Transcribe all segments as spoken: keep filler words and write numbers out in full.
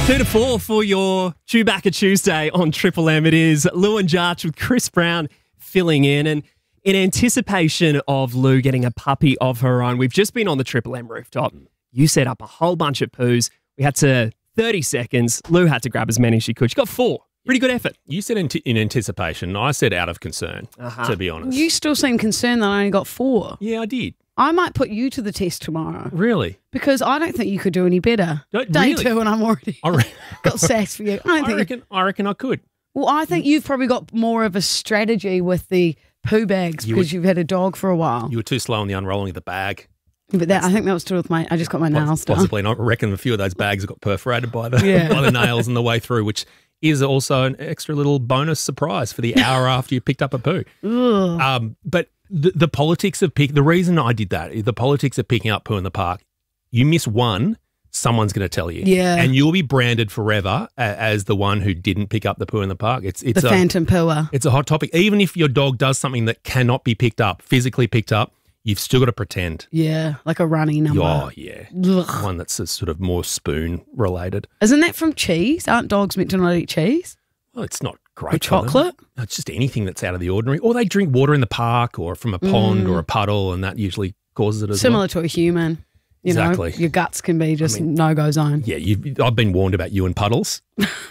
Two to four for your Chewbacca Tuesday on Triple M. It is Lou and Jarch with Chris Brown filling in. And in anticipation of Lou getting a puppy of her own, we've just been on the Triple M rooftop. You set up a whole bunch of poos. We had to, thirty seconds. Lou had to grab as many as she could. She got four. Pretty good effort. You said in, t- in anticipation. I said out of concern, Uh-huh. to be honest. You still seem concerned that I only got four. Yeah, I did. I might put you to the test tomorrow Really? because I don't think you could do any better. Don't- Day really? two and I'm already I, re- got sass for you. I don't I think. reckon. I reckon I could. Well, I think you've probably got more of a strategy with the poo bags You because would- you've had a dog for a while. You were too slow on the unrolling of the bag. But that I think that was to do with my. I just got my nails done. Possibly. And I reckon a few of those bags got perforated by the Yeah. by the nails on the way through, which is also an extra little bonus surprise for the hour after you picked up a poo. Ugh. Um, but the, the politics of pick. The reason I did that is the politics of picking up poo in the park. You miss one, someone's going to tell you. Yeah. And you'll be branded forever a- as the one who didn't pick up the poo in the park. It's it's The a, phantom pooer. It's a hot topic. Even if your dog does something that cannot be picked up, physically picked up, you've still got to pretend. Yeah, like a runny number. Oh, yeah. Ugh. One that's a sort of more spoon related. Isn't that from cheese? Aren't dogs meant to not eat cheese? Well, it's not great. Or for them. chocolate? No, it's just anything that's out of the ordinary. Or they drink water in the park or from a pond or a puddle, and that usually causes it as Similar well. to a human. You Exactly. know, your guts can be just no-go zone. Yeah, you've, I've been warned about you and puddles.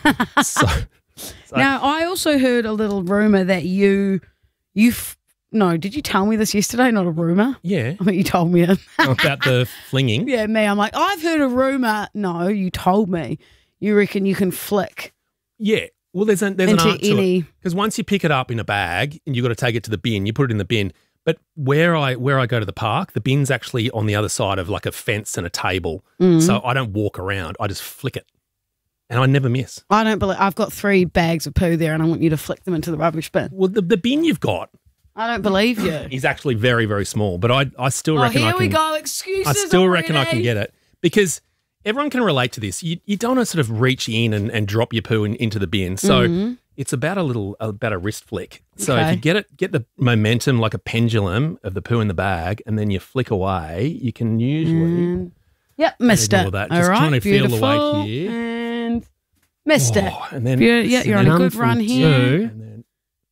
so, so Now, I also heard a little rumour that you, you, f- no, did you tell me this yesterday? Not a rumour. yeah, I think you told me it. about the flinging. Yeah, me. I'm like, I've heard a rumour. No, you told me. You reckon you can flick Yeah. Well, there's, a, there's an into art to any. it. Because once you pick it up in a bag and you've got to take it to the bin, you put it in the bin. But where I where I go to the park, the bin's actually on the other side of like a fence and a table. Mm. So I don't walk around. I just flick it. And I never miss. I don't believe. I've got three bags of poo there, and I want you to flick them into the rubbish bin. Well, the, the bin you've got I don't believe you. is actually very, very small. But I, I still Oh, reckon here I can. we go. Excuses. I still reckon I can already. get it because everyone can relate to this. You, you don't want to sort of reach in and, and drop your poo in, into the bin. So it's about a little about a wrist flick. So if Okay. you get it, get the momentum like a pendulum of the poo in the bag, and then you flick away, you can usually Yep, missed ignore it. that. All Just right, trying to feel the beautiful. weight here. And missed it. Oh, and then Beau- yeah, you're on a None good from run here. two. and then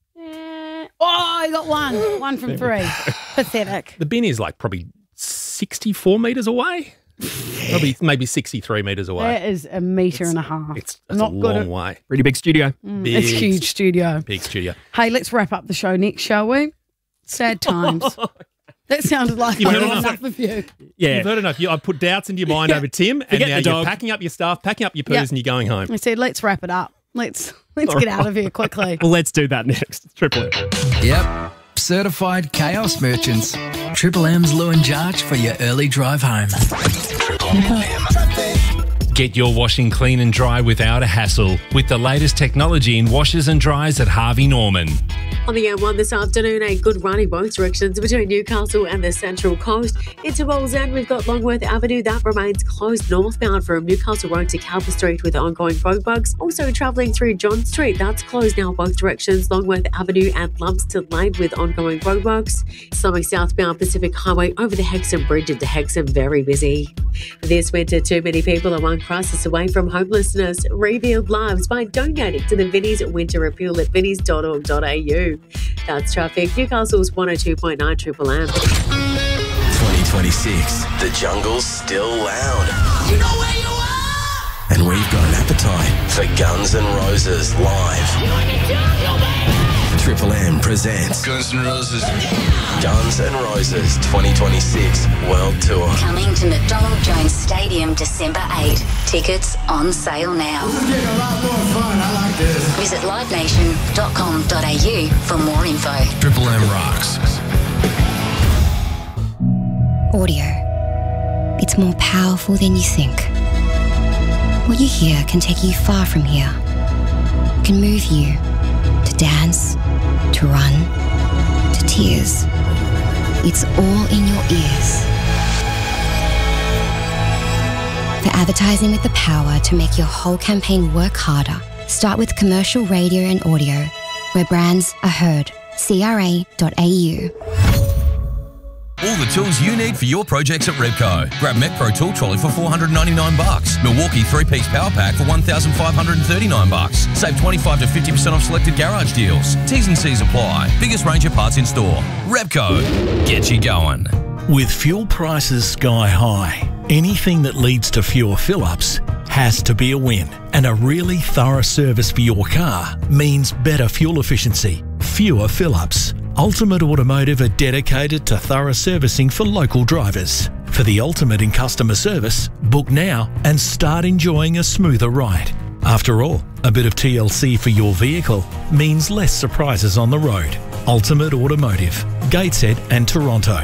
Eh, Oh, I got one. One from three. Pathetic. the bin is like probably sixty-four meters away. Probably maybe sixty-three meters away. That is a metre and a half. It's that's not a good long at- way. Pretty big studio. Big, It's huge studio. Big studio. Hey, let's wrap up the show next, shall we? Sad times. That sounded like You've I heard had enough. enough of you. Yeah. You've heard enough. You, I put doubts into your mind over Tim, and Forget now the you're dog. packing up your stuff, packing up your poos, Yeah. and you're going home. I said, let's wrap it up. Let's let's get out of here quickly. Well, let's do that next. Triple M. Yep. Certified chaos merchants. Triple M's Lou and Jarch for your early drive home. Get your washing clean and dry without a hassle with the latest technology in washers and dryers at Harvey Norman. On the M one this afternoon, a good run in both directions between Newcastle and the Central Coast. Into Wall's End, we've got Longworth Avenue. That remains closed northbound from Newcastle Road to Calvert Street with ongoing road bugs. Also travelling through John Street, that's closed now both directions. Longworth Avenue and Lumsden Lane with ongoing road bugs. Something southbound Pacific Highway over the Hexham Bridge into Hexham, very busy. This winter, too many people are one crisis away from homelessness. Rebuild lives by donating to the Vinnie's Winter Refuel at vinnies dot org dot a u. That's traffic. Newcastle's one oh two point nine Triple M. twenty twenty-six. The jungle's still loud. You know where you are! And we've got an appetite for Guns N' Roses live. Triple M presents Guns N' Roses. Guns N' Roses twenty twenty-six World Tour. Coming to McDonald Jones Stadium December eighth. Tickets on sale now. This is getting a lot more fun. I like this. Visit live nation dot com dot a u for more info. Triple M rocks. Audio. It's more powerful than you think. What you hear can take you far from here. It can move you to dance, to run, to tears. It's all in your ears. For advertising with the power to make your whole campaign work harder, start with commercial radio and audio, where brands are heard. C R A dot A U. All the tools you need for your projects at Repco. Grab MetPro Tool Trolley for four hundred ninety-nine bucks. Milwaukee three-piece power pack for one thousand five hundred thirty-nine bucks. Save twenty-five to fifty percent off selected garage deals. T's and C's apply. Biggest range of parts in store. Repco. Get you going. With fuel prices sky high, anything that leads to fewer fill-ups has to be a win. And a really thorough service for your car means better fuel efficiency, fewer fill-ups. Ultimate Automotive are dedicated to thorough servicing for local drivers. For the ultimate in customer service, book now and start enjoying a smoother ride. After all, a bit of T L C for your vehicle means less surprises on the road. Ultimate Automotive, Gateshead and Toronto.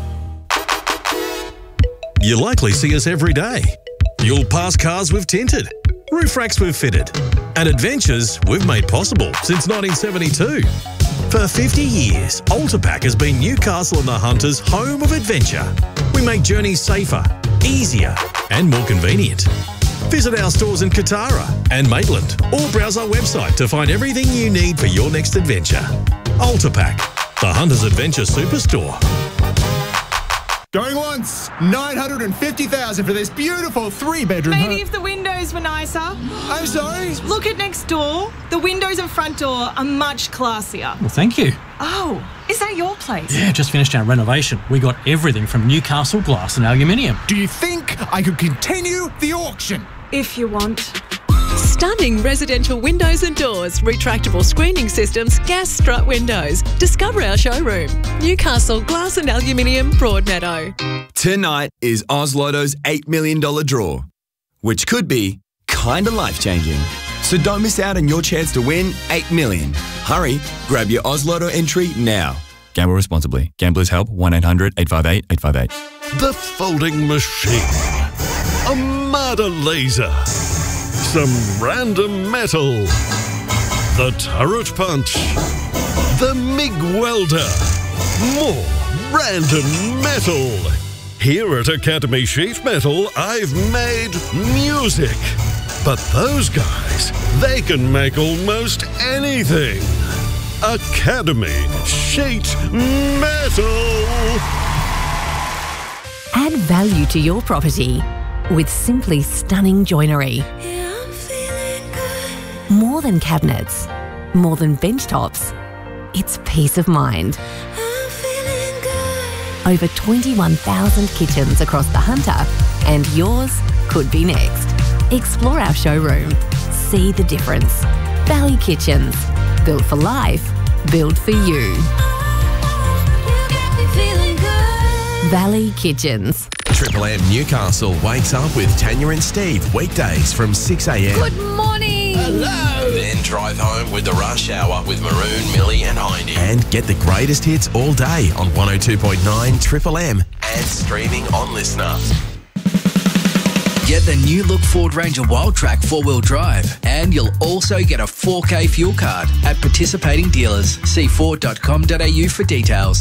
You likely see us every day. You'll pass cars we've tinted, roof racks we've fitted, and adventures we've made possible since nineteen seventy-two. For fifty years, Ultipack has been Newcastle and the Hunters' home of adventure. We make journeys safer, easier, and more convenient. Visit our stores in Katara and Maitland, or browse our website to find everything you need for your next adventure. Ultipack, the Hunters Adventure Superstore. Going once, nine hundred fifty thousand for this beautiful three-bedroom home. Maybe if the windows were nicer. I'm sorry? Look at next door. The windows and front door are much classier. Well, thank you. Oh, is that your place? Yeah, just finished our renovation. We got everything from Newcastle glass and aluminium. Do you think I could continue the auction? If you want. Stunning residential windows and doors, retractable screening systems, gas strut windows. Discover our showroom. Newcastle Glass and Aluminium, Broadmeadow. Tonight is Oz Lotto's eight million dollars draw, which could be kinda life-changing. So don't miss out on your chance to win eight million dollars. Hurry, grab your Oz Lotto entry now. Gamble responsibly. Gamblers Help, one eight hundred eight five eight eight five eight. The folding machine. A murder laser. Some random metal. The turret punch. The MIG welder. More random metal. Here at Academy Sheet Metal, I've made music. But those guys, they can make almost anything. Academy Sheet Metal. Add value to your property with Simply Stunning Joinery. More than cabinets, more than bench tops, it's peace of mind. Over twenty-one thousand kitchens across the Hunter, and yours could be next. Explore our showroom. See the difference. Valley Kitchens. Built for life. Built for you. Valley Kitchens. Triple M Newcastle wakes up with Tanya and Steve weekdays from six a m. Good morning. Hello. Then drive home with the rush hour with Maroon, Millie and Hindy. And get the greatest hits all day on one oh two point nine Triple M and streaming on Listener. Get the new look Ford Ranger Wildtrak four-wheel drive, and you'll also get a four K fuel card at participating dealers. See ford dot com dot a u for details.